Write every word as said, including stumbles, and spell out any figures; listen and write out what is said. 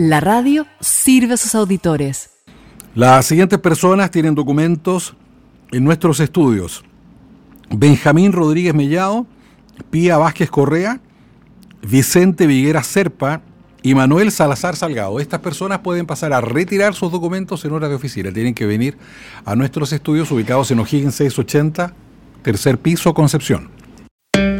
La radio sirve a sus auditores. Las siguientes personas tienen documentos en nuestros estudios: Benjamín Rodríguez Mellado, Pía Vázquez Correa, Vicente Viguera Serpa y Manuel Salazar Salgado. Estas personas pueden pasar a retirar sus documentos en horas de oficina. Tienen que venir a nuestros estudios ubicados en O'Higgins seiscientos ochenta, tercer piso, Concepción.